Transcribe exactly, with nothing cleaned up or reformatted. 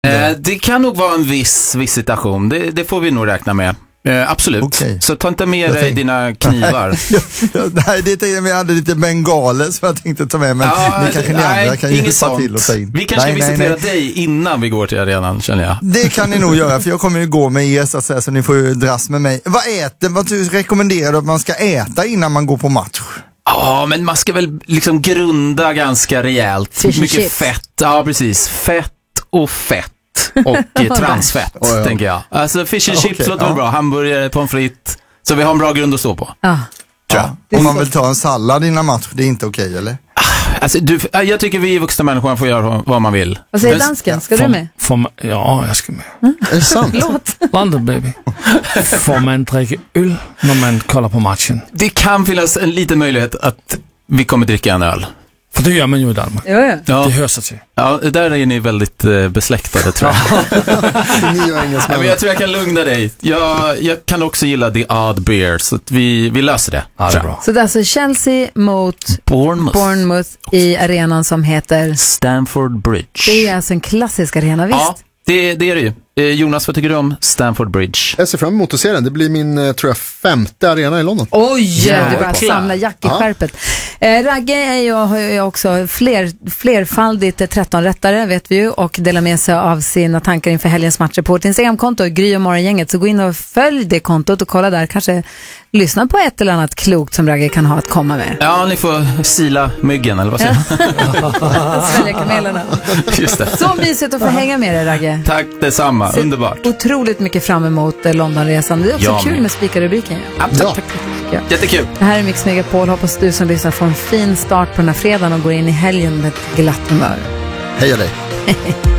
Eh, det kan nog vara en viss visitation. Det, det får vi nog räkna med. Eh, absolut. Okay. Så ta inte med jag dig tänk... dina knivar. Nej, det tänkte jag, vi hade lite bengaler som jag tänkte ta med, men ja, ni kanske ni andra kan ju hjälpa till och ta in. Vi kanske nej, ska visitera nej, nej. dig innan vi går till arenan, känner jag. Det kan ni nog göra, för jag kommer ju gå med er så att säga, så ni får ju dras med mig. Vad äter, vad du rekommenderar du att man ska äta innan man går på match? Ja, men man ska väl liksom grunda ganska rejält. Fish mycket chips. Fett, ja precis. Fett och fett. Och transfett, oh, ja. tänker jag. Alltså fish and chips okay, låter ja. bra. Hamburgare, pommes frites. Så vi har en bra grund att stå på. Ja. Ja. Om man vill ta en sallad innan match, det är inte okej, okay, eller? Alltså, du, jag tycker vi vuxna människor får göra vad man vill. Vad säger dansken? Ska får, du med? Får man, ja, jag ska med. Mm. Är det sant? Låt. London baby. Får man dricka öl när man kollar på matchen? Det kan finnas en liten möjlighet att vi kommer dricka en öl. För det gör man ju i Danmark. Ja, ja. Ja. Det hör sig till. Ja, där är ni väldigt eh, besläktade, tror jag. Ni har inga ja, men jag tror jag kan lugna dig. Jag, jag kan också gilla The Odd Bear, så att vi, vi löser det. Ja, det är bra. Så det är alltså Chelsea mot Bournemouth, Bournemouth i arenan som heter Stamford Bridge. Det är alltså en klassisk arena, visst? Ja, det, det är det ju. Jonas, vad tycker du om Stamford Bridge? Jag ser fram emot att se den. Det blir min, tror jag, femte arena i London. Oj, ja, du bara samla jack i skärpet. Eh, Ragge är ju, har ju också fler, flerfaldigt tretton-rättare, vet vi ju, och delar med sig av sina tankar inför helgens matcher på vårt Instagram-konto, Gry och Morgongänget. Så gå in och följ det kontot och kolla där. Kanske lyssna på ett eller annat klokt som Ragge kan ha att komma med. Ja, ni får sila myggen, eller vad säger jag? Svälja kamelerna. Just det. Så mysigt att få hänga med dig, Ragge. Tack detsamma, så underbart. Otroligt mycket fram emot eh, Londonresan. Det är också ja, kul men. med spikarrubriken. Ja, tack, tack, tack. Ja. Jättekul. Det här är Mix Megapol. Hoppas du som lyssnar får en fin start på den här fredagen och går in i helgen med ett glatt humör. Hej dig.